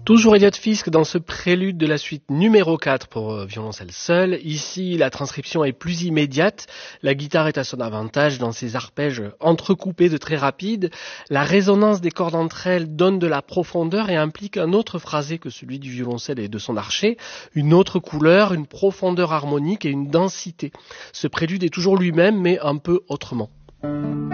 Toujours Elliott Fisk dans ce prélude de la suite numéro 4 pour violoncelle seul. Ici, la transcription est plus immédiate. La guitare est à son avantage dans ses arpèges entrecoupés de très rapides. La résonance des cordes entre elles donne de la profondeur et implique un autre phrasé que celui du violoncelle et de son archet. Une autre couleur, une profondeur harmonique et une densité. Ce prélude est toujours lui-même, mais un peu autrement.